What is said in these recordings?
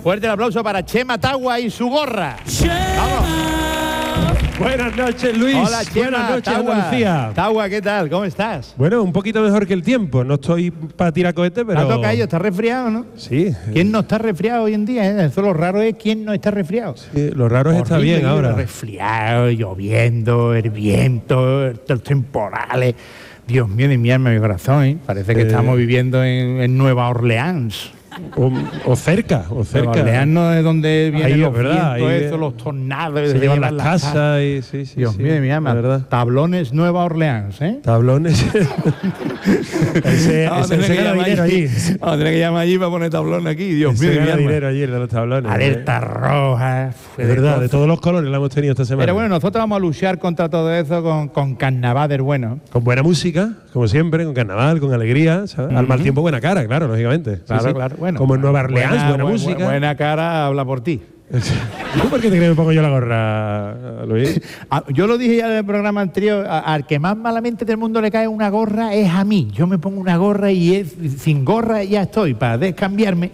Fuerte el aplauso para Chema Tagua y su gorra. ¡Vamos! Buenas noches, Luis. Hola, Chema. Buenas noches, Tagua. Andalucía. Tagua, ¿qué tal? ¿Cómo estás? Bueno, un poquito mejor que el tiempo. No estoy para tirar cohetes, pero... ¿Ha tocado ello? ¿Estás resfriado, no? Sí. ¿Quién no está resfriado hoy en día? Eso lo raro es quién no está resfriado. Sí, lo raro es estar bien ahora. Resfriado, lloviendo, el viento, los temporales. Dios mío de mi alma, mi corazón, ¿eh? Parece que estamos viviendo en Nueva Orleans. O cerca. Nueva Orleans no es donde vienen ahí, los ¿verdad? vientos, Ahí, eso, los tornados. Se llevan las casas y... Sí, Dios mío de mi alma. verdad. Tablones Nueva Orleans, ¿eh? Tablones. ese gana dinero allí. Vamos a tener que llamar allí para poner tablón aquí. Dios mío Ese de mi gana alma. dinero allí, el de los tablones. Alerta roja. Es verdad, de todos los colores la hemos tenido esta semana. Pero bueno, nosotros vamos a luchar contra todo eso con carnaval del bueno. Con buena música, como siempre, con carnaval, con alegría, ¿sabes? Al mal tiempo, buena cara, claro, lógicamente. Claro, Sí. claro. Bueno, como en Nueva Orleans, buena música. Buena cara habla por ti. ¿Tú por qué te crees que me pongo yo la gorra, Luis? Yo lo dije ya en el programa anterior, al que más malamente del mundo le cae una gorra es a mí. Yo me pongo una gorra y sin gorra ya estoy, para descambiarme.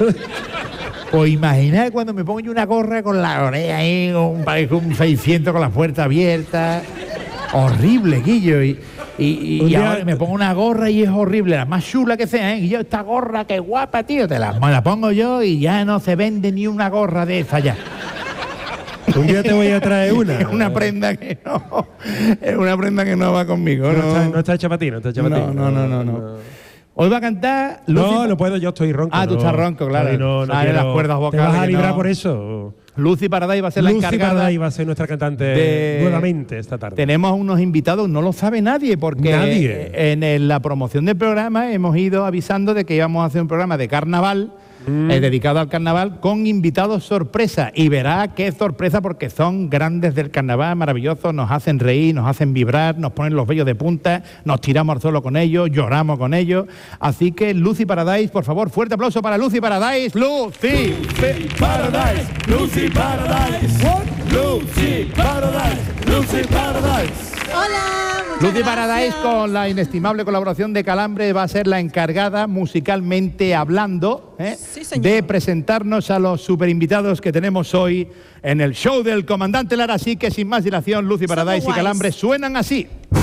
Pues imaginad cuando me pongo yo una gorra con la oreja ahí, parece un 600 con las puertas abiertas. Horrible, Guillo. Y ahora me pongo una gorra y es horrible, la más chula que sea, ¿eh? Y yo, esta gorra, qué guapa, tío, me la pongo yo y ya no se vende ni una gorra de esa ya. Un día te voy a traer una. Es una prenda que no, es una prenda que no va conmigo. No está hecha para ti, no está hecha para ti. No. Hoy va a cantar Lucy. No puedo, yo estoy ronco. Tú estás ronco, claro. No Sale las cuerdas vocales. ¿Te vas a librar por eso? Lucy Paradise va a ser la encargada. Lucy Paradise va a ser nuestra cantante nuevamente esta tarde. Tenemos unos invitados, no lo sabe nadie, porque en la promoción del programa hemos ido avisando de que íbamos a hacer un programa de carnaval, dedicado al carnaval, con invitados sorpresa. Y verá qué sorpresa, porque son grandes del carnaval, maravillosos, nos hacen reír, nos hacen vibrar, nos ponen los vellos de punta, nos tiramos al suelo con ellos, lloramos con ellos. Así que Lucy Paradise, por favor, fuerte aplauso para Lucy Paradise. Lucy Paradise, Lucy Paradise, Lucy Paradise, Lucy Paradise. Hola, Lucy Paradise, con la inestimable colaboración de Calambre, va a ser la encargada, musicalmente hablando, Sí, señor. de presentarnos a los superinvitados que tenemos hoy en el show del Comandante Lara. Así que sin más dilación, Lucy Paradise y guays. Calambre suenan así.